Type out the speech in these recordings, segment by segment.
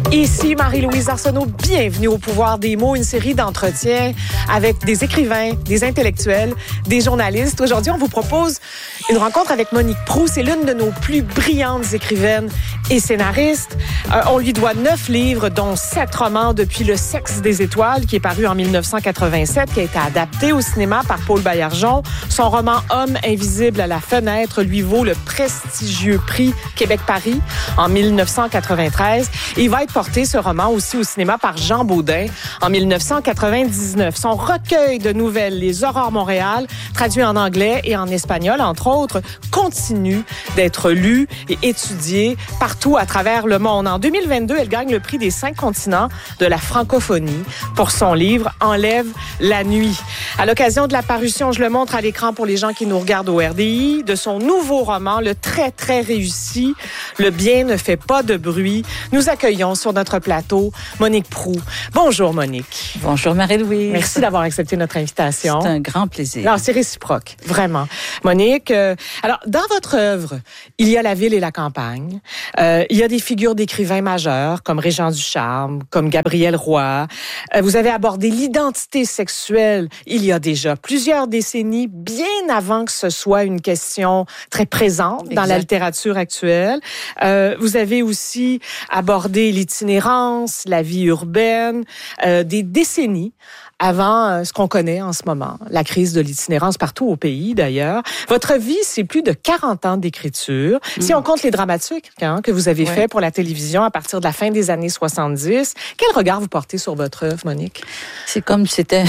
Ici Marie-Louise Arsenault, bienvenue au Pouvoir des mots, une série d'entretiens avec des écrivains, des intellectuels, des journalistes. Aujourd'hui, on vous propose une rencontre avec Monique Proulx. C'est l'une de nos plus brillantes écrivaines et scénaristes. On lui doit 9 livres, dont 7 romans depuis Le sexe des étoiles, qui est paru en 1987, qui a été adapté au cinéma par Paul Baillargeon. Son roman Homme invisible à la fenêtre lui vaut le prestigieux prix Québec-Paris en 1993. Et il va être porté, ce roman, aussi au cinéma par Jean Baudin en 1999. Son recueil de nouvelles, Les Aurores Montréal, traduit en anglais et en espagnol, entre autres, continue d'être lu et étudié partout à travers le monde. En 2022, elle gagne le prix des 5 continents de la francophonie pour son livre Enlève la nuit. À l'occasion de la parution, je le montre à l'écran pour les gens qui nous regardent au RDI, de son nouveau roman, le très, très réussi Le bien ne fait pas de bruit. Nous accueillons sur notre plateau Monique Proulx. Bonjour Monique. Bonjour Marie-Louise. Merci d'avoir accepté notre invitation. C'est un grand plaisir. Alors, c'est réciproque, vraiment. Monique, alors, dans votre œuvre, il y a la ville et la campagne. Il y a des figures d'écrivains majeurs, comme Régent Ducharme, comme Gabriel Roy. Vous avez abordé l'identité sexuelle il y a déjà plusieurs décennies, bien avant que ce soit une question très présente dans la littérature actuelle. Vous avez aussi abordé l'itinérance, la vie urbaine, des décennies avant ce qu'on connaît en ce moment, la crise de l'itinérance partout au pays d'ailleurs. Votre vie, c'est plus de 40 ans d'écriture. Si on compte les dramatiques que vous avez fait pour la télévision à partir de la fin des années 70, quel regard vous portez sur votre œuvre, Monique? C'est comme si c'était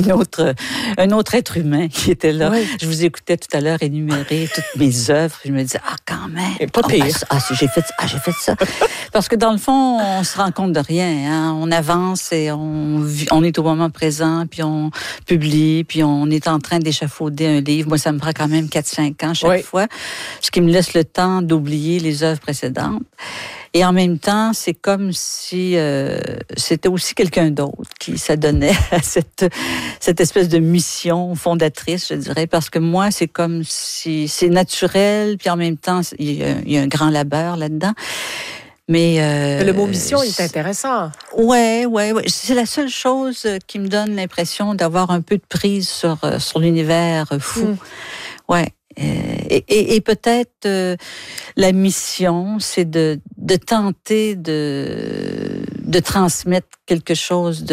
un autre être humain qui était là. Oui. Je vous écoutais tout à l'heure énumérer toutes mes œuvres. Je me disais, quand même. Et pas pire. J'ai fait ça. Parce que dans le fond, on se rend compte de rien. Hein? On avance et on est au moment présent, puis on publie, puis on est en train d'échafauder un livre. Moi, ça me prend quand même 4-5 ans chaque fois, ce qui me laisse le temps d'oublier les œuvres précédentes. Et en même temps, c'est comme si c'était aussi quelqu'un d'autre qui s'adonnait à cette espèce de mission fondatrice, je dirais, parce que moi, c'est comme si c'est naturel, puis en même temps, il y a un grand labeur là-dedans. Mais le mot mission est intéressant. Ouais. C'est la seule chose qui me donne l'impression d'avoir un peu de prise sur l'univers fou. Ouais. Et peut-être la mission, c'est de tenter de transmettre quelque chose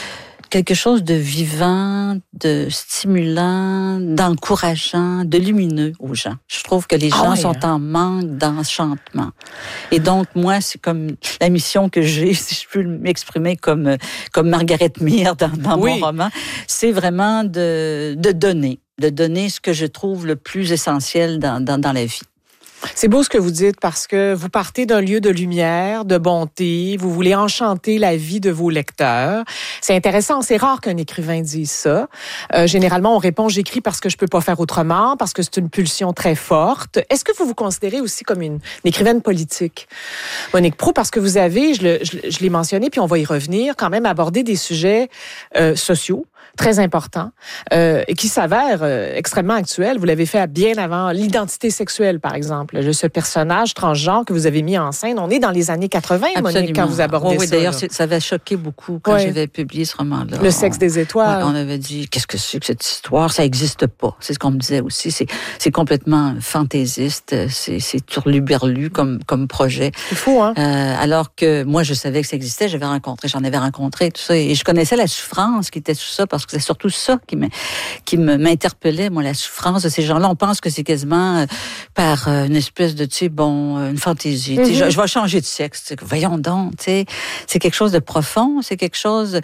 de vivant, de stimulant, d'encourageant, de lumineux aux gens. Je trouve que les gens sont en manque d'enchantement. Et donc, moi, c'est comme la mission que j'ai, si je peux m'exprimer comme Margaret Mead dans mon roman, c'est vraiment de donner ce que je trouve le plus essentiel dans la vie. C'est beau ce que vous dites parce que vous partez d'un lieu de lumière, de bonté, vous voulez enchanter la vie de vos lecteurs. C'est intéressant, c'est rare qu'un écrivain dise ça. Généralement, on répond « j'écris parce que je peux pas faire autrement, parce que c'est une pulsion très forte ». Est-ce que vous vous considérez aussi comme une écrivaine politique, Monique Proulx, parce que vous avez, je l'ai mentionné, puis on va y revenir, quand même aborder des sujets sociaux, très important, et qui s'avère extrêmement actuel. Vous l'avez fait bien avant l'identité sexuelle, par exemple. Ce personnage transgenre que vous avez mis en scène, on est dans les années 80, Absolument. Monique, quand vous abordez ça. Oui, d'ailleurs, ça avait choqué beaucoup quand j'avais publié ce roman-là. Le sexe des étoiles. On avait dit, qu'est-ce que c'est que cette histoire? Ça n'existe pas. C'est ce qu'on me disait aussi. C'est complètement fantaisiste. C'est turluberlu comme projet. C'est fou, hein? Alors que moi, je savais que ça existait. J'en avais rencontré, tout ça. Et je connaissais la souffrance qui était tout ça, parce que c'est surtout ça qui m'interpellait, moi, la souffrance de ces gens-là. On pense que c'est quasiment par une espèce de, une fantaisie. Je vais changer de sexe. Voyons donc, c'est quelque chose de profond, c'est quelque chose...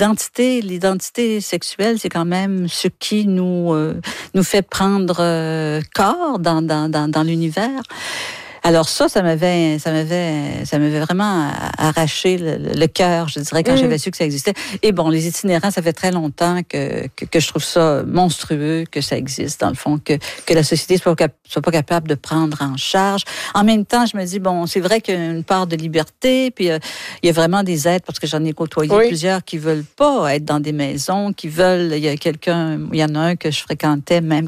L'identité sexuelle, c'est quand même ce qui nous fait prendre corps dans l'univers. Alors ça m'avait vraiment arraché le cœur, je dirais, quand j'avais su que ça existait. Et bon, les itinérants, ça fait très longtemps que je trouve ça monstrueux que ça existe, dans le fond, que la société soit pas capable de prendre en charge. En même temps, je me dis, bon, c'est vrai qu'il y a une part de liberté, puis il y a vraiment des êtres, parce que j'en ai côtoyé plusieurs qui veulent pas être dans des maisons, il y en a un que je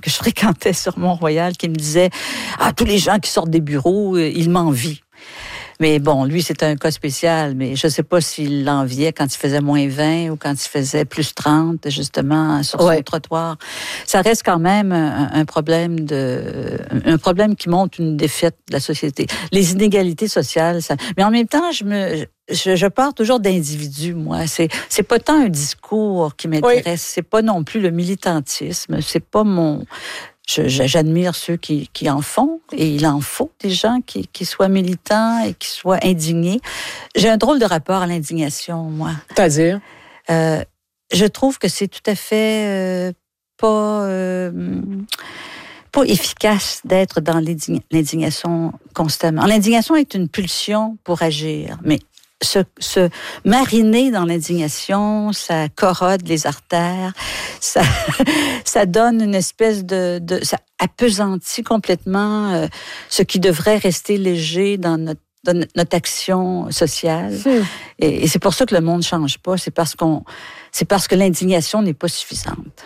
fréquentais sur Mont-Royal, qui me disait, tous les gens qui sortent des bureaux, ils m'envient. Mais bon, lui, c'était un cas spécial, mais je ne sais pas s'il l'enviait quand il faisait moins 20 ou quand il faisait plus 30, justement, sur son trottoir. Ça reste quand même un problème qui montre une défaite de la société. Les inégalités sociales, ça... Mais en même temps, je pars toujours d'individus, moi. C'est pas tant un discours qui m'intéresse, c'est pas non plus le militantisme, c'est pas mon... J'admire ceux qui en font, et il en faut des gens qui soient militants et qui soient indignés. J'ai un drôle de rapport à l'indignation, moi. C'est-à-dire? Je trouve que c'est tout à fait pas efficace d'être dans l'indignation constamment. L'indignation est une pulsion pour agir, mais se mariner dans l'indignation, ça corrode les artères, ça donne une espèce ça appesantit complètement ce qui devrait rester léger dans notre action sociale. Et c'est pour ça que le monde ne change pas, c'est parce que l'indignation n'est pas suffisante.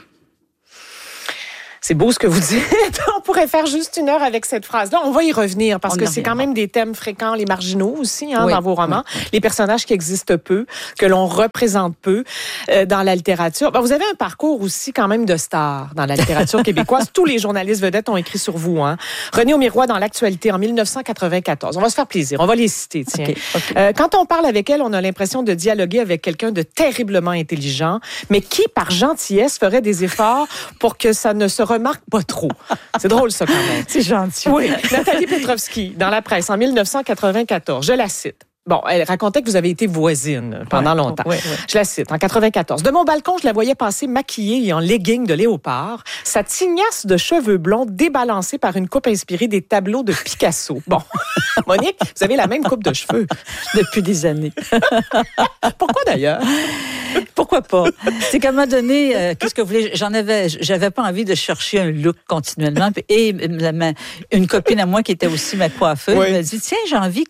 C'est beau ce que vous dites. On pourrait faire juste 1 heure avec cette phrase-là. On va y revenir parce que c'est quand même des thèmes fréquents, les marginaux aussi, dans vos romans. Oui. Les personnages qui existent peu, que l'on représente peu dans la littérature. Vous avez un parcours aussi quand même de star dans la littérature québécoise. Tous les journalistes vedettes ont écrit sur vous. René Aumirois dans l'Actualité en 1994. On va se faire plaisir. On va les citer. Tiens. Okay. Quand on parle avec elle, on a l'impression de dialoguer avec quelqu'un de terriblement intelligent, mais qui, par gentillesse, ferait des efforts pour que ça ne se remarque pas trop. C'est drôle, ça, quand même. C'est gentil. Oui. Nathalie Petrovski, dans la presse, en 1994, je la cite. Bon, elle racontait que vous avez été voisine pendant longtemps. Oui. Je la cite, en 94. De mon balcon, je la voyais passer maquillée et en legging de léopard, sa tignasse de cheveux blonds débalancée par une coupe inspirée des tableaux de Picasso. Bon, Monique, vous avez la même coupe de cheveux. Depuis des années. Pourquoi d'ailleurs? Pourquoi pas? C'est qu'à un moment donné, qu'est-ce que vous voulez? J'avais pas envie de chercher un look continuellement. Et une copine à moi qui était aussi ma coiffeuse m'a dit, tiens,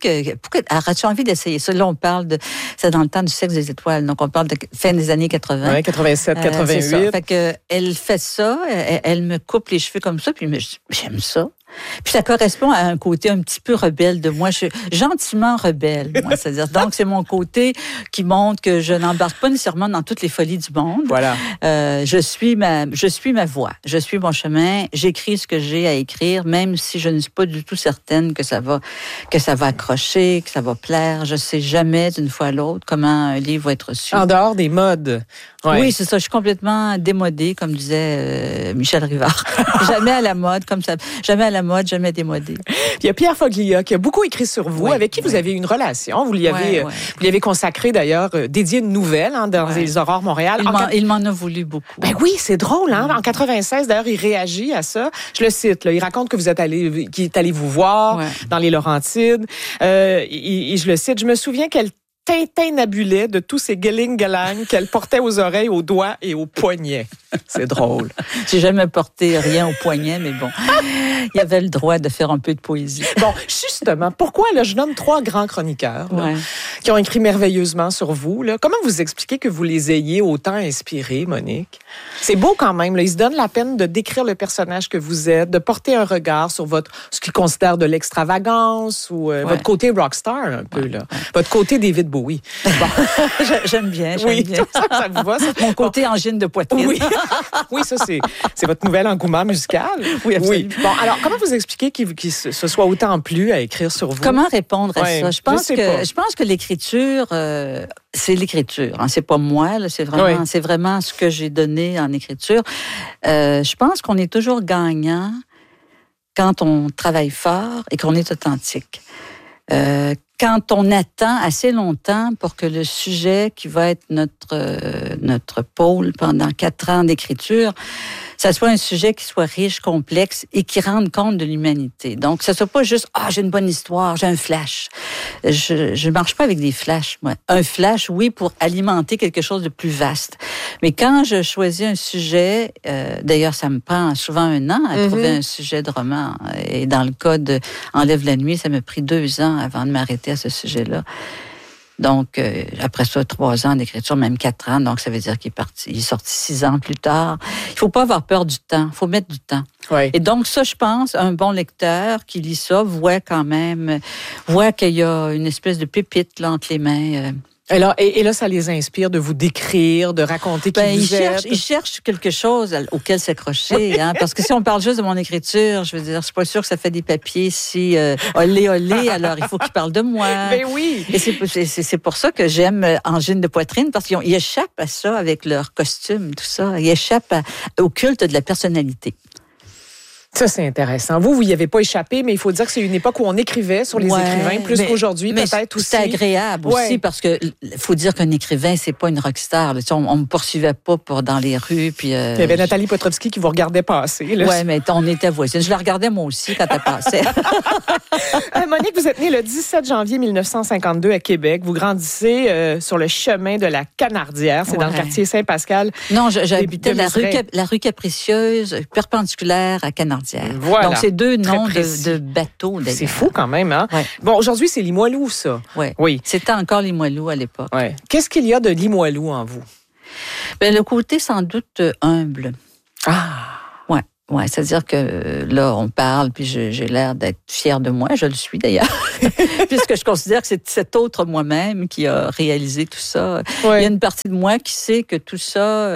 as-tu envie d'essayer ça? Là, on parle c'est dans le temps du sexe des étoiles. Donc, on parle de fin des années 80. Oui, 87, 88. Fait que, elle fait ça, elle me coupe les cheveux comme ça, puis j'aime ça. Puis ça correspond à un côté un petit peu rebelle de moi. Je suis gentiment rebelle, moi. C'est-à-dire, donc, c'est mon côté qui montre que je n'embarque pas nécessairement dans toutes les folies du monde. Voilà. Je suis ma voix. Je suis mon chemin. J'écris ce que j'ai à écrire, même si je ne suis pas du tout certaine que ça va accrocher, que ça va plaire. Je sais jamais d'une fois à l'autre comment un livre va être reçu. En dehors des modes. Ouais. Oui, c'est ça. Je suis complètement démodée, comme disait Michel Rivard. Jamais à la mode, comme ça. Jamais à la mode, jamais démodée. Il y a Pierre Foglia qui a beaucoup écrit sur vous, avec qui vous avez eu une relation. Vous lui avez consacré d'ailleurs, dédié une nouvelle dans les Aurores Montréal. Il m'en a voulu beaucoup. Ben oui, c'est drôle. En 96, d'ailleurs, il réagit à ça. Je le cite. Là, il raconte que qu'il est allé vous voir dans les Laurentides. Et je le cite. Je me souviens qu'elle tintinabulait de tous ces guéling-galang qu'elle portait aux oreilles, aux doigts et aux poignets. C'est drôle. J'ai jamais porté rien aux poignets, mais bon, il y avait le droit de faire un peu de poésie. Bon, justement, pourquoi, là, je nomme 3 grands chroniqueurs qui ont écrit merveilleusement sur vous. Là. Comment vous expliquez que vous les ayez autant inspirés, Monique? C'est beau quand même. Là. Ils se donnent la peine de décrire le personnage que vous êtes, de porter un regard sur ce qu'ils considèrent de l'extravagance ou votre côté rockstar un peu. Là. Votre côté David Bowie. Bon. J'aime bien. Ça vous va, ça? Mon côté angine de poitrine. Oui, ça, c'est votre nouvel engouement musical. Oui, absolument. Bon, alors, comment vous expliquez qu'il se soit autant plu à écrire sur vous? Comment répondre à ça? Je pense que l'écriture, c'est l'écriture. Hein. C'est pas moi, là, c'est vraiment ce que j'ai donné en écriture. Je pense qu'on est toujours gagnant quand on travaille fort et qu'on est authentique. Quand on attend assez longtemps pour que le sujet qui va être notre pôle pendant 4 ans d'écriture, ça soit un sujet qui soit riche, complexe et qui rende compte de l'humanité. Donc, ça soit pas juste « j'ai une bonne histoire, j'ai un flash ». Je marche pas avec des flashs, moi. Un flash, oui, pour alimenter quelque chose de plus vaste. Mais quand je choisis un sujet, d'ailleurs, ça me prend souvent 1 an à trouver un sujet de roman. Et dans le cas de Enlève la nuit, ça m'a pris 2 ans avant de m'arrêter à ce sujet-là. Donc, après ça, 3 ans d'écriture, même 4 ans. Donc, ça veut dire qu'il est sorti 6 ans plus tard. Il faut pas avoir peur du temps. Il faut mettre du temps. Oui. Et donc, ça, je pense, un bon lecteur qui lit ça voit qu'il y a une espèce de pépite là, entre les mains. Et là, ça les inspire de vous décrire, de raconter qui vous êtes. Ils cherchent quelque chose auquel s'accrocher, hein, parce que si on parle juste de mon écriture, je veux dire, je suis pas sûre que ça fait des papiers si olé, alors il faut qu'ils parlent de moi. Ben oui. Et c'est pour ça que j'aime Angine de poitrine, parce qu'ils échappent à ça avec leur costume, tout ça. Ils échappent au culte de la personnalité. Ça, c'est intéressant. Vous y avez pas échappé, mais il faut dire que c'est une époque où on écrivait sur les écrivains, plus qu'aujourd'hui, peut-être aussi. C'est agréable aussi, parce que faut dire qu'un écrivain, c'est pas une rockstar. Là. On me poursuivait pas dans les rues. Puis, il y avait Nathalie Potropski qui vous regardait passer. Oui, mais on était voisines. Je la regardais moi aussi quand elle passait. Monique, vous êtes née le 17 janvier 1952 à Québec. Vous grandissez sur le chemin de la Canardière. C'est dans le quartier Saint-Pascal. Non, j'habitais la rue Capricieuse, perpendiculaire à Canardière. Voilà. Donc, c'est 2 noms de bateaux, d'ailleurs. C'est fou quand même, hein? Ouais. Bon, aujourd'hui, c'est Limoilou, ça. Ouais. Oui. C'était encore Limoilou à l'époque. Ouais. Qu'est-ce qu'il y a de Limoilou en vous? Ben, le côté sans doute humble. Ah! Ouais, c'est-à-dire que là, on parle, puis j'ai l'air d'être fière de moi. Je le suis d'ailleurs, puisque je considère que c'est cet autre moi-même qui a réalisé tout ça. Ouais. Il y a une partie de moi qui sait que tout ça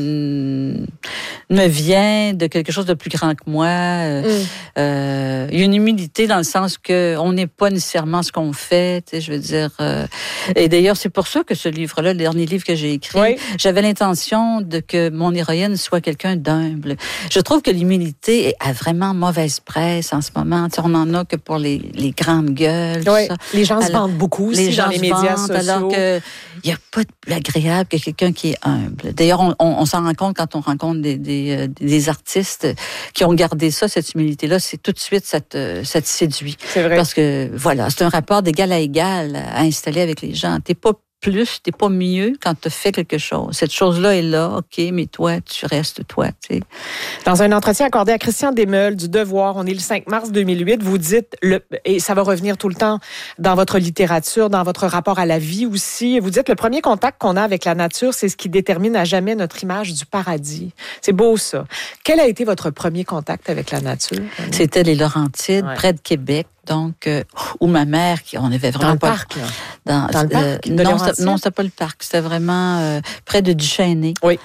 me vient de quelque chose de plus grand que moi. Il y a une humilité dans le sens que on n'est pas nécessairement ce qu'on fait. Tu sais, je veux dire. Et d'ailleurs, c'est pour ça que ce livre-là, le dernier livre que j'ai écrit, j'avais l'intention que mon héroïne soit quelqu'un d'humble. Je trouve que l'humilité a vraiment mauvaise presse en ce moment. Tu sais, on n'en a que pour les grandes gueules. Oui. Les gens se vendent beaucoup aussi dans les médias sociaux. Alors qu'il n'y a pas de plus agréable que quelqu'un qui est humble. D'ailleurs, on s'en rend compte quand on rencontre des artistes qui ont gardé ça, cette humilité-là. C'est tout de suite, ça te séduit. C'est vrai. Parce que, voilà, c'est un rapport d'égal à égal à installer avec les gens. T'es pas plus, t'es pas mieux quand tu fais quelque chose. Cette chose-là est là, OK, mais toi, tu restes toi, tu sais. Dans un entretien accordé à Christian Desmeules du Devoir, on est le 5 mars 2008, vous dites, et ça va revenir tout le temps dans votre littérature, dans votre rapport à la vie aussi, vous dites, le premier contact qu'on a avec la nature, c'est ce qui détermine à jamais notre image du paradis. C'est beau, ça. Quel a été votre premier contact avec la nature? C'était les Laurentides, près de Québec. Donc, où ma mère, on avait vraiment dans le parc, là. Dans le parc non, c'était pas le parc. C'était vraiment près de Duchesnay. Oui.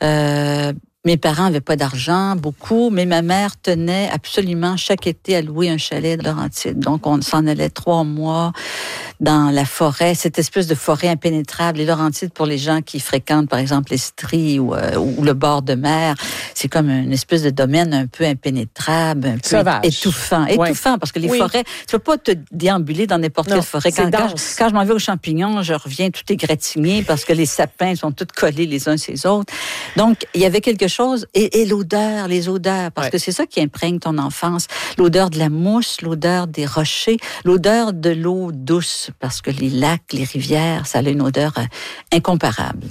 Mes parents n'avaient pas d'argent, beaucoup, mais ma mère tenait absolument chaque été à louer un chalet de Laurentides. Donc, on s'en allait 3 mois dans la forêt, cette espèce de forêt impénétrable. Les Laurentides, pour les gens qui fréquentent, par exemple, l'Estrie ou le bord de mer, c'est comme une espèce de domaine un peu impénétrable, un peu sauvage. Étouffant. Étouffant, parce que les forêts, tu peux pas te déambuler dans n'importe quelle forêt. Quand je m'en vais aux champignons, je reviens tout égratigné parce que les sapins sont tous collés les uns sur les autres. Donc, il y avait quelque chose, et l'odeur, les odeurs, parce que c'est ça qui imprègne ton enfance. L'odeur de la mousse, l'odeur des rochers, l'odeur de l'eau douce, parce que les lacs, les rivières, ça a une odeur incomparable.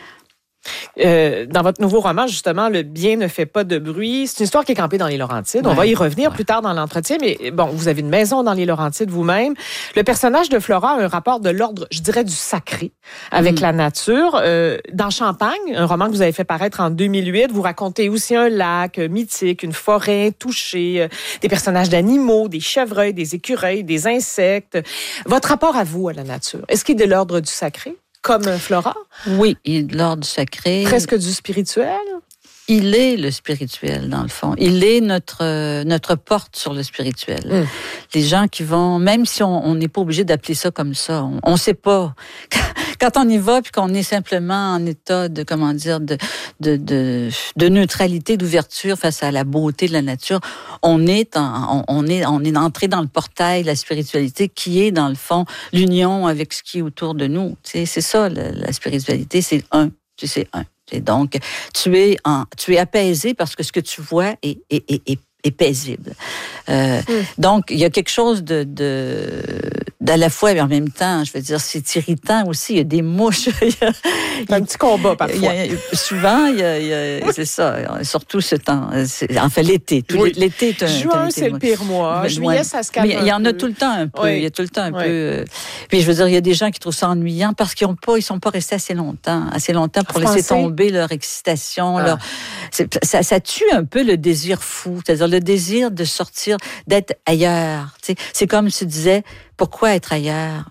Dans votre nouveau roman, justement, Le bien ne fait pas de bruit, c'est une histoire qui est campée dans les Laurentides. On va y revenir plus tard dans l'entretien, mais bon, vous avez une maison dans les Laurentides vous-même. Le personnage de Flora a un rapport de l'ordre, je dirais, du sacré avec la nature. Dans Champagne, un roman que vous avez fait paraître en 2008, vous racontez aussi un lac mythique, une forêt touchée, des personnages d'animaux, des chevreuils, des écureuils, des insectes. Votre rapport à vous, à la nature, est-ce qu'il est de l'ordre du sacré? Comme Flora? Oui, il est de l'ordre du sacré. Presque du spirituel? Il est le spirituel, dans le fond. Il est notre porte sur le spirituel. Les gens qui vont, même si on n'est pas obligé d'appeler ça comme ça, on ne sait pas. Quand on y va, puis qu'on est simplement en état de, comment dire, de neutralité, d'ouverture face à la beauté de la nature, on est entré dans le portail de la spiritualité qui est, dans le fond, l'union avec ce qui est autour de nous. Tu sais, c'est ça, la spiritualité, c'est un. Tu sais, c'est un. Et donc, tu es apaisé parce que ce que tu vois est paisible. Donc, il y a quelque chose de à la fois, mais en même temps, je veux dire, c'est irritant aussi. Il y a des mouches. C'est un petit combat parfois. Souvent, c'est ça. Surtout ce temps. En fait, l'été. L'été est un. Juin, c'est le pire mois. Juillet, ça se calme. Mais il y en a tout le temps un peu. Oui. Il y a tout le temps un peu. Puis je veux dire, il y a des gens qui trouvent ça ennuyant parce qu'ils sont pas restés assez longtemps pour laisser tomber leur excitation. Ça tue un peu le désir fou, c'est-à-dire le désir de sortir, d'être ailleurs. Tu sais, c'est comme tu disais. Pourquoi être ailleurs?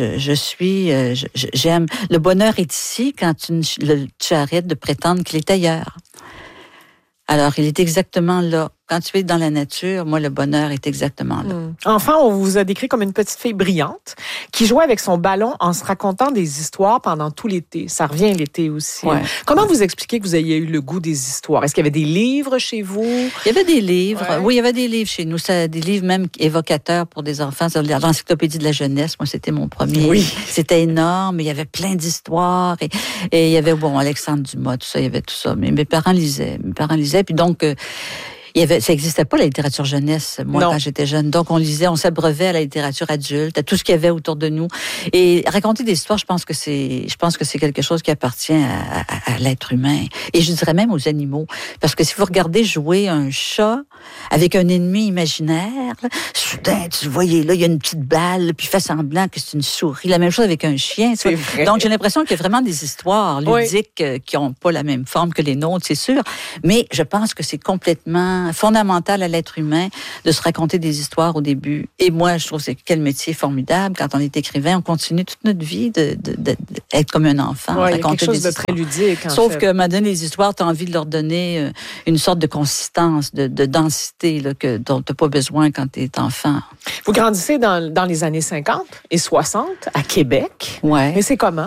J'aime. Le bonheur est ici quand tu arrêtes de prétendre qu'il est ailleurs. Alors, il est exactement là. Quand tu es dans la nature, moi, le bonheur est exactement là. Enfant, on vous a décrit comme une petite fille brillante qui jouait avec son ballon en se racontant des histoires pendant tout l'été. Ça revient l'été aussi. Ouais. Comment vous expliquez que vous ayez eu le goût des histoires? Est-ce qu'il y avait des livres chez vous? Il y avait des livres. Ouais. Oui, il y avait des livres chez nous. Des livres même évocateurs pour des enfants. L'encyclopédie de la jeunesse, moi, c'était mon premier. Oui. C'était énorme. Il y avait plein d'histoires. Et il y avait, Alexandre Dumas, tout ça. Il y avait tout ça. Mais mes parents lisaient. Puis donc... ça n'existait pas, la littérature jeunesse, moi, quand j'étais jeune. Donc, on s'abreuvait à la littérature adulte, à tout ce qu'il y avait autour de nous. Et raconter des histoires, je pense que c'est quelque chose qui appartient à l'être humain. Et je dirais même aux animaux. Parce que si vous regardez jouer un chat avec un ennemi imaginaire, là, soudain, tu le voyais, là, il y a une petite balle, puis il fait semblant que c'est une souris. La même chose avec un chien. C'est vrai. Donc, j'ai l'impression qu'il y a vraiment des histoires ludiques qui n'ont pas la même forme que les nôtres, c'est sûr. Mais je pense que c'est complètement fondamental à l'être humain de se raconter des histoires au début. Et moi, je trouve que c'est quel métier formidable. Quand on est écrivain, on continue toute notre vie d'être comme un enfant, raconter quelque chose de très ludique. Sauf que, maintenant, les histoires, tu as envie de leur donner une sorte de consistance, de densité dont tu n'as pas besoin quand tu es enfant. Vous grandissez dans les années 50 et 60 à Québec. Ouais. Mais c'est comment?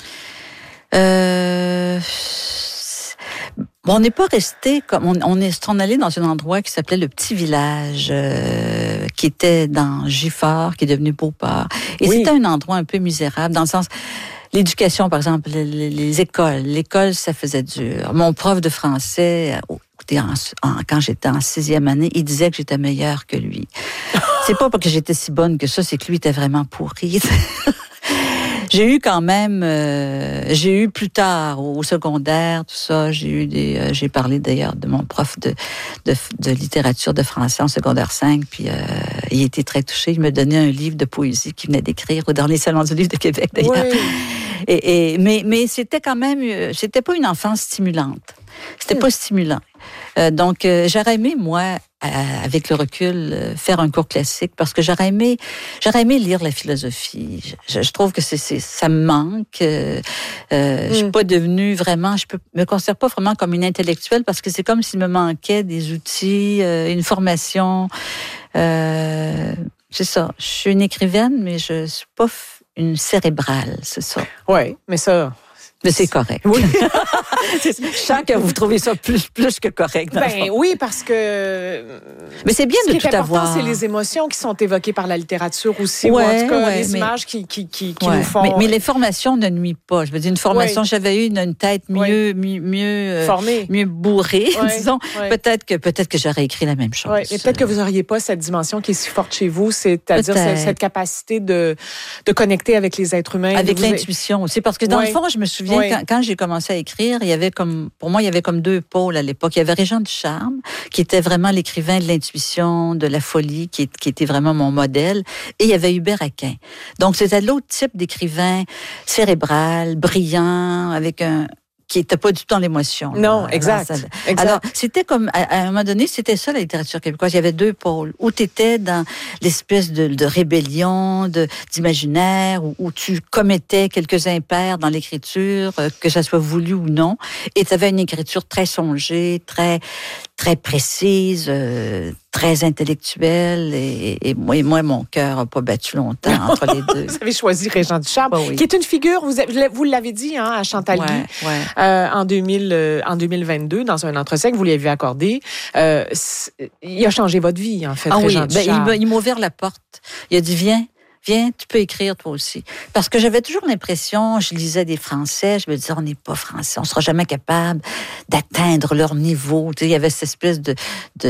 On n'est pas resté comme on est allé dans un endroit qui s'appelait le Petit Village, qui était dans Gifford, qui est devenu Beauport. Et c'était un endroit un peu misérable dans le sens l'éducation, par exemple, les écoles. L'école, ça faisait dur. Mon prof de français, quand j'étais en 6e année, il disait que j'étais meilleure que lui. C'est pas parce que j'étais si bonne que ça, c'est que lui était vraiment pourri. J'ai eu quand même, plus tard au secondaire, tout ça, j'ai parlé d'ailleurs de mon prof de littérature de français en secondaire 5, puis il était très touché. Il me donnait un livre de poésie qu'il venait d'écrire au dernier salon du livre de Québec d'ailleurs. Oui. Mais c'était quand même, c'était pas une enfance stimulante. C'était pas stimulant. Donc, j'aurais aimé, moi, avec le recul, faire un cours classique parce que j'aurais aimé lire la philosophie. Je trouve que ça me manque. Je suis pas devenue vraiment, me considère pas vraiment comme une intellectuelle parce que c'est comme s'il me manquait des outils, une formation. C'est ça. Je suis une écrivaine, mais je suis pas une cérébrale, c'est ça. Oui, mais ça... Mais c'est correct. Oui. Je sens que vous trouvez ça plus que correct. Oui, parce que... Mais c'est bien de tout avoir. Ce qui est important, c'est les émotions qui sont évoquées par la littérature aussi, ou en tout cas les images qui nous font... Mais les formations ne nuisent pas. Je veux dire, une formation, j'avais eu une tête mieux formée, mieux bourrée, disons. Peut-être que j'aurais écrit la même chose. Et peut-être que vous n'auriez pas cette dimension qui est si forte chez vous, c'est-à-dire cette capacité de connecter avec les êtres humains. Avec l'intuition aussi. Parce que dans le fond, je me souviens, quand j'ai commencé à écrire, pour moi, il y avait comme deux pôles à l'époque. Il y avait Régent Ducharme, qui était vraiment l'écrivain de l'intuition, de la folie, qui était vraiment mon modèle. Et il y avait Hubert Aquin. Donc, c'était l'autre type d'écrivain cérébral, brillant, qui n'était pas du tout dans l'émotion. Non, exact. Alors, c'était comme, à un moment donné, c'était ça la littérature québécoise. Il y avait deux pôles, où tu étais dans l'espèce de rébellion, d'imaginaire, où tu commettais quelques impairs dans l'écriture, que ça soit voulu ou non, et tu avais une écriture très songée, très précise, très intellectuelle, et moi, mon cœur n'a pas battu longtemps entre les deux. Vous avez choisi Régent Ducharme, qui est une figure, vous l'avez dit, à Chantal Guy, en 2022, dans un entretien que vous lui avez accordé. Il a changé votre vie, en fait, Régent Ducharme. Il m'a ouvert la porte. Il a dit, viens viens, tu peux écrire toi aussi. Parce que j'avais toujours l'impression, je lisais des Français, je me disais, on n'est pas français, on sera jamais capable d'atteindre leur niveau. Tu sais, il y avait cette espèce de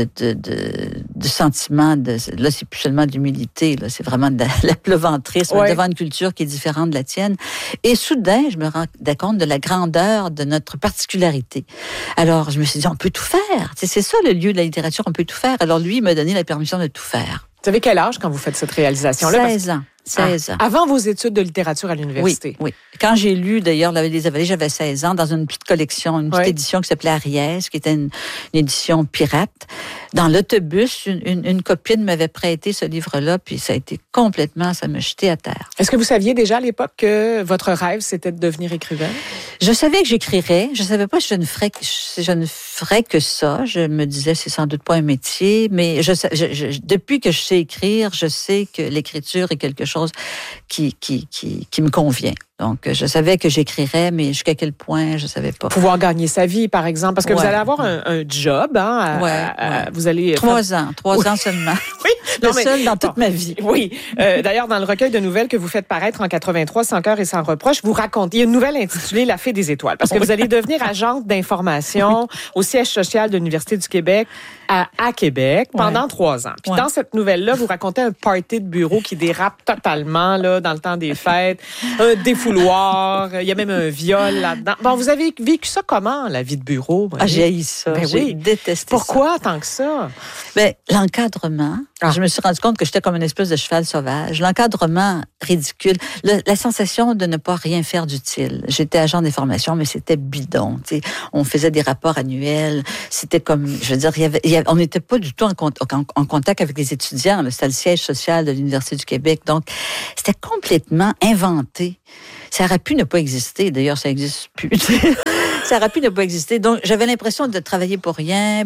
sentiment, là, c'est plus seulement de l'humilité, là, c'est vraiment de la pleuvantrisme devant une culture qui est différente de la tienne. Et soudain, je me rendais compte de la grandeur de notre particularité. Alors, je me suis dit, on peut tout faire. Tu sais, c'est ça le lieu de la littérature, on peut tout faire. Alors, lui, il m'a donné la permission de tout faire. Vous avez quel âge quand vous faites cette réalisation-là? 16 ans. 16 ans. Avant vos études de littérature à l'université? Oui. Quand j'ai lu, d'ailleurs, La Vallée des Avalées, j'avais 16 ans, dans une petite collection, une petite édition qui s'appelait Ariès, qui était une édition pirate. Dans l'autobus, une copine m'avait prêté ce livre-là, puis ça a été complètement, ça m'a jeté à terre. Est-ce que vous saviez déjà à l'époque que votre rêve, c'était de devenir écrivaine? Je savais que j'écrirais. Je savais pas si je ne ferais que ça. Je me disais, c'est sans doute pas un métier, mais depuis que je sais écrire, je sais que l'écriture est quelque chose qui me convient. Donc, je savais que j'écrirais, mais jusqu'à quel point, je savais pas. Pouvoir gagner sa vie, par exemple, parce que vous allez avoir un job, vous allez... 3 ans seulement. Oui. Le seul dans toute ma vie. Oui. D'ailleurs, dans le recueil de nouvelles que vous faites paraître en 83, Sans cœur et sans reproche, vous racontez, il y a une nouvelle intitulée La Fée des étoiles, parce que vous allez devenir agente d'information au siège social de l'Université du Québec à Québec pendant 3 ans. Puis dans cette nouvelle-là, vous racontez un party de bureau qui dérape totalement là dans le temps des fêtes, un défouloir, il y a même un viol là-dedans. Bon, vous avez vécu ça comment, la vie de bureau? J'ai haï ça. J'ai détesté ça. Pourquoi tant que ça? L'encadrement. Je me suis rendu compte que j'étais comme une espèce de cheval sauvage. L'encadrement ridicule. La sensation de ne pas rien faire d'utile. J'étais agent d'information, mais c'était bidon. T'sais. On faisait des rapports annuels. C'était comme, je veux dire, on n'était pas du tout en contact avec les étudiants. C'était le siège social de l'Université du Québec. Donc, c'était complètement inventé. Ça aurait pu ne pas exister. D'ailleurs, ça n'existe plus. Ça aurait pu ne pas exister. Donc, j'avais l'impression de travailler pour rien.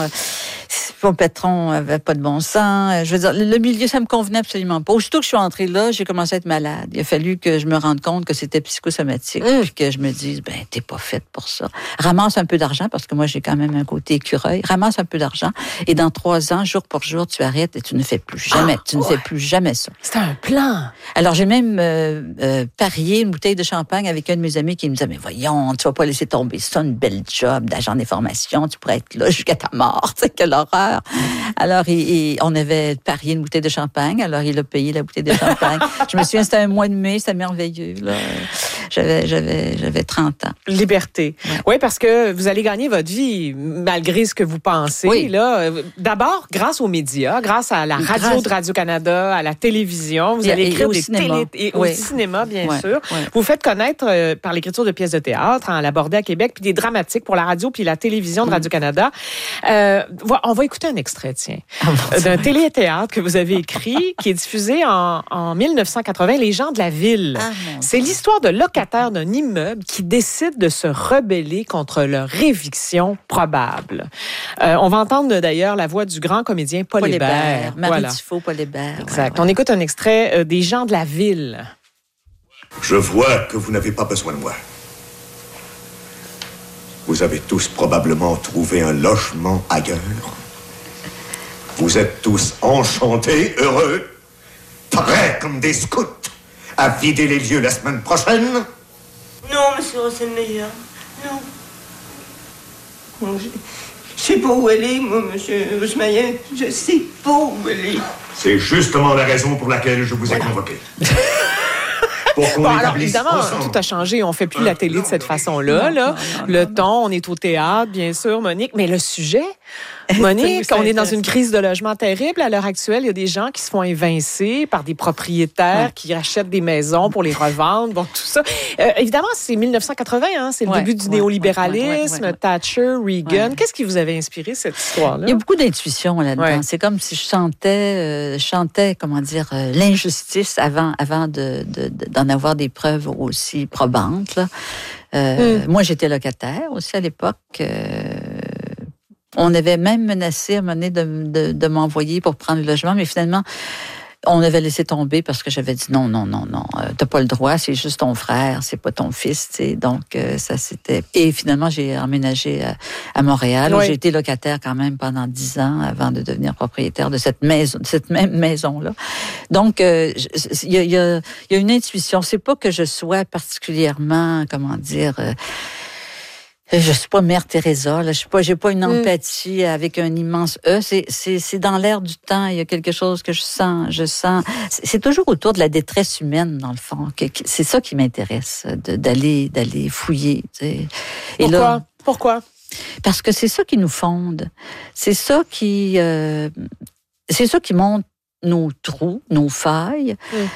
Mon patron avait pas de bon sens. Je veux dire, le milieu, ça me convenait absolument pas. Aussitôt que je suis entrée là, j'ai commencé à être malade. Il a fallu que je me rende compte que c'était psychosomatique, puis que je me dise, t'es pas faite pour ça. Ramasse un peu d'argent, parce que moi, j'ai quand même un côté écureuil. Ramasse un peu d'argent, et dans 3 ans, jour pour jour, tu arrêtes et tu ne fais plus jamais. Ne fais plus jamais ça. C'était un plan. Alors, j'ai même parié une bouteille de champagne avec un de mes amis qui me disait, mais voyons, tu vas pas laisser tomber ça, une belle job d'agent d'information, tu pourrais être là jusqu'à ta mort. C'est quelle horreur. Alors, on avait parié une bouteille de champagne. Alors, il a payé la bouteille de champagne. Je me souviens, c'était un mois de mai, c'était merveilleux. Là. J'avais 30 ans. Liberté. Oui, parce que vous allez gagner votre vie malgré ce que vous pensez. Oui. Là. D'abord, grâce aux médias, grâce à la radio de Radio-Canada, à la télévision. Vous allez écrire des cinéma. Et au cinéma, bien sûr. Oui. Vous faites connaître par l'écriture de pièces de théâtre, à l'Abordé à Québec, puis des dramatiques pour la radio puis la télévision de Radio-Canada. On va écouter un extrait, tiens, d'un téléthéâtre que vous avez écrit, qui est diffusé en 1980, Les gens de la ville. C'est l'histoire de locataires d'un immeuble qui décident de se rebeller contre leur éviction probable. On va entendre d'ailleurs la voix du grand comédien Paul Hébert. Marie Tifo, Paul Hébert. Exact. On écoute un extrait des gens de la ville. Je vois que vous n'avez pas besoin de moi. Vous avez tous probablement trouvé un logement ailleurs. Vous êtes tous enchantés, heureux, prêts comme des scouts à vider les lieux la semaine prochaine. Non, monsieur Rosselmeyer, non. Je sais pas où elle est, moi, monsieur Rosselmeyer. Je sais pas où elle est. C'est justement la raison pour laquelle je vous ai convoqué. Alors, évidemment, tout a changé. On ne fait plus la télé de cette façon-là. Le ton, on est au théâtre, bien sûr, Monique. Mais le sujet, Monique, on est dans une crise de logement terrible. À l'heure actuelle, il y a des gens qui se font évincer par des propriétaires qui achètent des maisons pour les revendre. Bon, tout ça. Évidemment, c'est 1980, hein, c'est le début du néolibéralisme, Thatcher, Reagan. Qu'est-ce qui vous avait inspiré, cette histoire-là? Il y a beaucoup d'intuition là-dedans. Ouais. C'est comme si je chantais comment dire, l'injustice avant d'en avoir des preuves aussi probantes. Là. Moi, j'étais locataire aussi à l'époque. On avait même menacé à un moment donné de m'envoyer pour prendre le logement, mais finalement, On avait laissé tomber parce que j'avais dit non, t'as pas le droit, c'est juste ton frère, c'est pas ton fils, tu sais. Donc, ça c'était... Et finalement, j'ai emménagé à Montréal, où j'ai été locataire quand même pendant 10 ans avant de devenir propriétaire de cette maison, de cette même maison-là. Donc, il y a une intuition. C'est pas que je sois particulièrement, comment dire... je suis pas Mère Teresa, là. J'ai pas une empathie avec un immense E. C'est dans l'air du temps. Il y a quelque chose que je sens. C'est toujours autour de la détresse humaine, dans le fond. C'est ça qui m'intéresse, d'aller fouiller, tu sais. Pourquoi? Parce que c'est ça qui nous fonde. C'est ça qui montre nos trous, nos failles,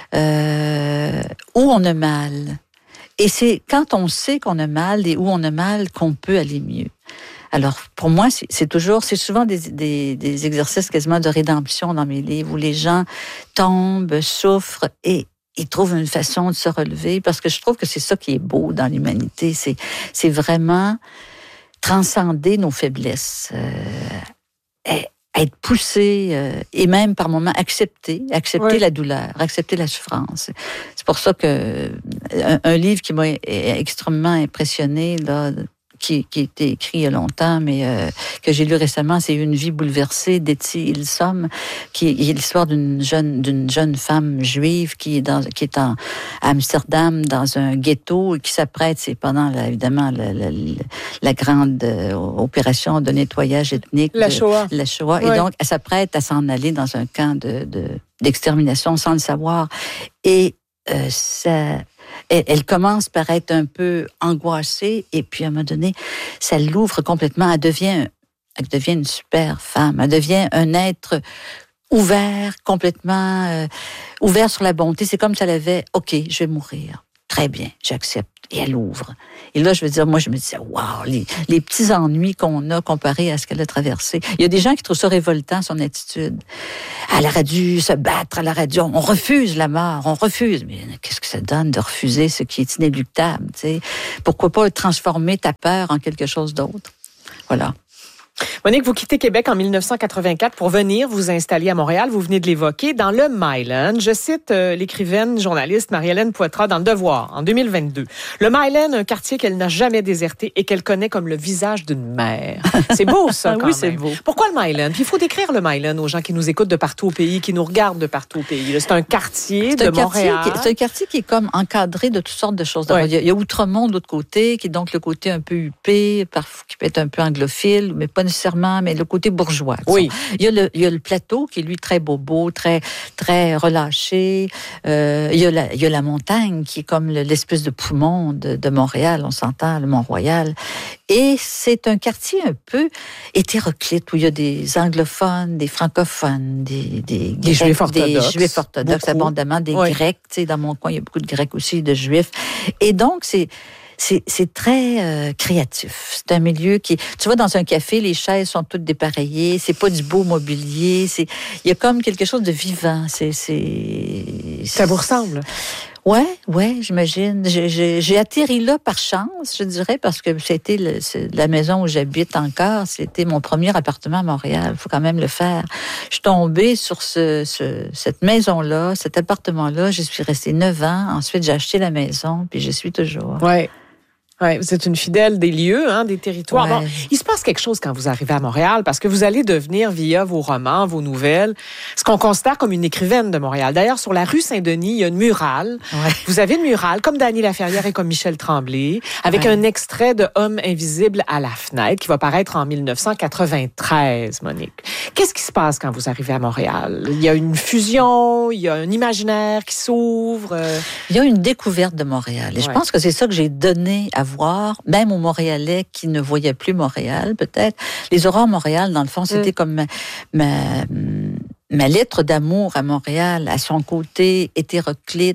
où on a mal. Et c'est quand on sait qu'on a mal et où on a mal qu'on peut aller mieux. Alors, pour moi, c'est souvent des exercices quasiment de rédemption dans mes livres où les gens tombent, souffrent et ils trouvent une façon de se relever, parce que je trouve que c'est ça qui est beau dans l'humanité. C'est vraiment transcender nos faiblesses, être poussé et même par moments accepter la douleur, accepter la souffrance. C'est pour ça que un livre qui m'a extrêmement impressionné là, qui a été écrit il y a longtemps, mais que j'ai lu récemment, c'est Une vie bouleversée d'Etty Hillesum, qui est l'histoire d'une jeune femme juive qui est à Amsterdam dans un ghetto et qui s'apprête, c'est pendant évidemment la grande opération de nettoyage ethnique, la Shoah. Et donc elle s'apprête à s'en aller dans un camp d'extermination sans le savoir. Et elle commence par être un peu angoissée et puis à un moment donné, ça l'ouvre complètement. Elle devient une super femme. Elle devient un être ouvert, complètement ouvert sur la bonté. C'est comme si elle avait, OK, je vais mourir. Très bien, j'accepte. Et elle ouvre. Et là, je me disais, wow, les petits ennuis qu'on a comparés à ce qu'elle a traversé. Il y a des gens qui trouvent ça révoltant, son attitude. Elle aurait dû se battre, on refuse la mort, on refuse. Mais qu'est-ce que ça donne de refuser ce qui est inéluctable, tu sais? Pourquoi pas transformer ta peur en quelque chose d'autre? Voilà. Monique, vous quittez Québec en 1984 pour venir vous installer à Montréal. Vous venez de l'évoquer, dans le Myland. Je cite l'écrivaine journaliste Marie-Hélène Poitras dans Le Devoir, en 2022. Le Myland, un quartier qu'elle n'a jamais déserté et qu'elle connaît comme le visage d'une mère. C'est beau, ça, quand oui, même. c'est beau. Pourquoi le Myland? Puis il faut décrire le Myland aux gens qui nous écoutent de partout au pays, qui nous regardent de partout au pays. C'est un quartier de Montréal. C'est un quartier qui est comme encadré de toutes sortes de choses. Ouais. Il y a Outremont de l'autre côté, qui est donc le côté un peu huppé, parfois qui peut être un peu anglophile, mais pas nécessairement, mais le côté bourgeois. Oui. Il y a le plateau qui est, lui, très bobo, très, très relâché. Il y a la montagne qui est comme l'espèce de poumon de Montréal, on s'entend, le Mont-Royal. Et c'est un quartier un peu hétéroclite où il y a des anglophones, des francophones, des juifs orthodoxes abondamment, des Grecs. Tu sais, dans mon coin, il y a beaucoup de Grecs aussi, de Juifs. Et donc, c'est très créatif. C'est un milieu qui... Tu vois, dans un café, les chaises sont toutes dépareillées. C'est pas du beau mobilier. Il y a comme quelque chose de vivant. Ça vous ressemble? Ouais, j'imagine. J'ai atterri là par chance, je dirais, parce que c'était la maison où j'habite encore. C'était mon premier appartement à Montréal. Il faut quand même le faire. Je suis tombée sur cette maison-là, cet appartement-là. J'y suis restée 9 ans. Ensuite, j'ai acheté la maison, puis j'y suis toujours. Ouais. Oui, vous êtes une fidèle des lieux, des territoires. Ouais. Bon, il se passe quelque chose quand vous arrivez à Montréal, parce que vous allez devenir, via vos romans, vos nouvelles, ce qu'on considère comme une écrivaine de Montréal. D'ailleurs, sur la rue Saint-Denis, il y a une murale. Ouais. Vous avez une murale, comme Dany Laferrière et comme Michel Tremblay, avec un extrait de Homme invisible à la fenêtre, qui va paraître en 1993, Monique. Qu'est-ce qui se passe quand vous arrivez à Montréal? Il y a une fusion, il y a un imaginaire qui s'ouvre. Il y a une découverte de Montréal. Et je pense que c'est ça que j'ai donné à voir, même aux Montréalais qui ne voyaient plus Montréal, peut-être. Les Aurores Montréal, dans le fond, c'était comme ma lettre d'amour à Montréal, à son côté hétéroclite,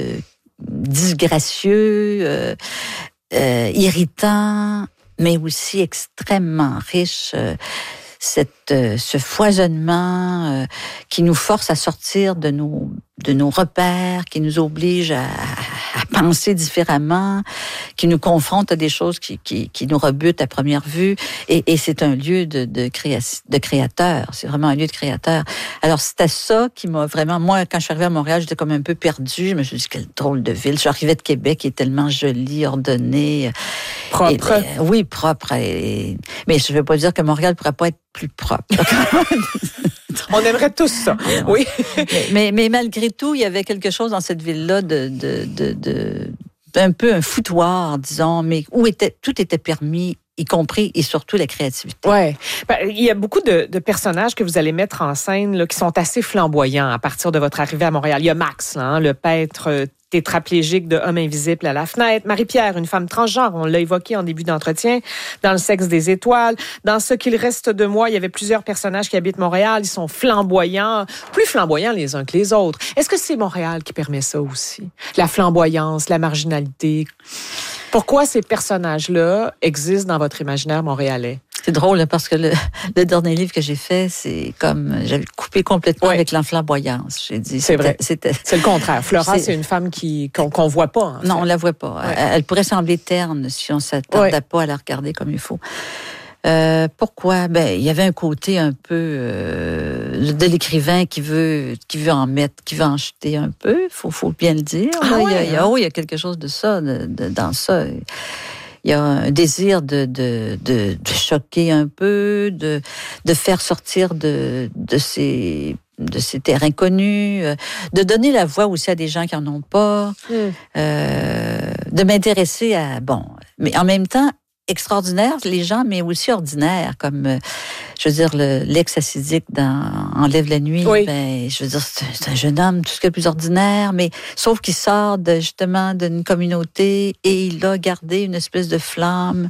disgracieux, irritant, mais aussi extrêmement riche. Ce foisonnement qui nous force à sortir de nos repères, qui nous oblige penser différemment, qui nous confronte à des choses qui nous rebutent à première vue. Et c'est un lieu de créateur. C'est vraiment un lieu de créateur. Alors, c'était ça qui m'a vraiment... Moi, quand je suis arrivée à Montréal, j'étais comme un peu perdue. Je me suis dit, quelle drôle de ville. Je suis arrivée de Québec, qui est tellement jolie, ordonnée. Propre. Oui, propre. Mais je ne veux pas dire que Montréal ne pourrait pas être plus propre. On aimerait tous ça, oui. mais malgré tout, il y avait quelque chose dans cette ville-là un peu un foutoir, disons, mais où tout était permis, y compris et surtout la créativité. Oui. Il y a beaucoup de personnages que vous allez mettre en scène là, qui sont assez flamboyants à partir de votre arrivée à Montréal. Il y a Max, là, le peintre tétraplégique de Homme invisible à la fenêtre. Marie-Pierre, une femme transgenre, on l'a évoqué en début d'entretien, dans Le sexe des étoiles. Dans Ce qu'il reste de moi, il y avait plusieurs personnages qui habitent Montréal. Ils sont flamboyants, plus flamboyants les uns que les autres. Est-ce que c'est Montréal qui permet ça aussi? La flamboyance, la marginalité. Pourquoi ces personnages-là existent dans votre imaginaire montréalais? C'est drôle parce que le dernier livre que j'ai fait, c'est comme j'avais coupé complètement avec l'enflamboyance. J'ai dit c'est vrai. C'est le contraire. Flora, c'est une femme qu'on voit pas. En fait. Non, on la voit pas. Ouais. Elle pourrait sembler terne si on s'attardait pas à la regarder comme il faut. Pourquoi? Il y avait un côté un peu de l'écrivain qui veut en mettre, qui veut en jeter un peu. Faut bien le dire. Il y a quelque chose de ça dans ça. Il y a un désir de choquer un peu, de faire sortir de ces terrains connus, de donner la voix aussi à des gens qui en ont pas, de m'intéresser à mais en même temps extraordinaire les gens, mais aussi ordinaires, comme je veux dire l'ex-acidique dans Enlève la nuit. Oui. Je veux dire c'est un jeune homme tout ce qu'il y a de plus ordinaire, mais sauf qu'il sort justement d'une communauté et il a gardé une espèce de flamme,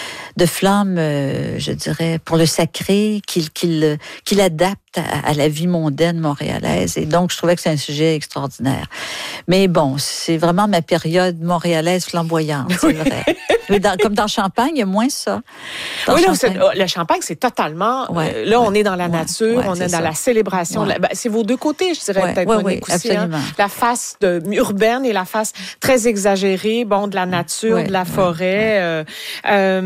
je dirais, pour le sacré, qu'il adapte à la vie mondaine montréalaise. Et donc, je trouvais que c'est un sujet extraordinaire. Mais bon, c'est vraiment ma période montréalaise flamboyante, c'est vrai. Mais comme dans Champagne, il y a moins ça. Le Champagne, c'est totalement... là, on est dans la nature, on est dans la célébration. C'est vos deux côtés, je dirais, peut-être, Monique, aussi. Absolument. La face urbaine et la face très exagérée, de la nature, de la forêt.